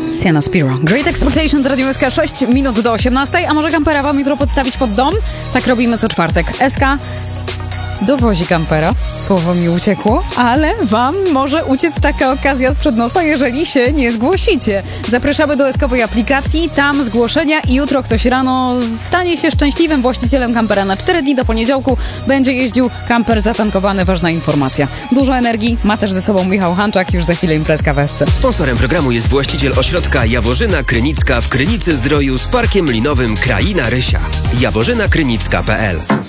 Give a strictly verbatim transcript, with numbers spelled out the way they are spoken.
Sienna Spiro. Great Expectations, Radio S K, sześć minut do osiemnastej. A może kampera wam jutro podstawić pod dom? Tak robimy co czwartek. S K dowozi kampera. Słowo mi uciekło, ale wam może uciec taka okazja sprzed nosa, jeżeli się nie zgłosicie. Zapraszamy do S K-owej aplikacji, tam zgłoszenia i jutro ktoś rano stanie się szczęśliwym właścicielem kampera. Na cztery dni do poniedziałku będzie jeździł kamper zatankowany. Ważna informacja. Dużo energii ma też ze sobą Michał Hanczak. Już za chwilę imprezka w Esce. Sponsorem programu jest właściciel ośrodka Jaworzyna Krynicka w Krynicy Zdroju z parkiem linowym Kraina Rysia. jaworzyna krynicka kropka p l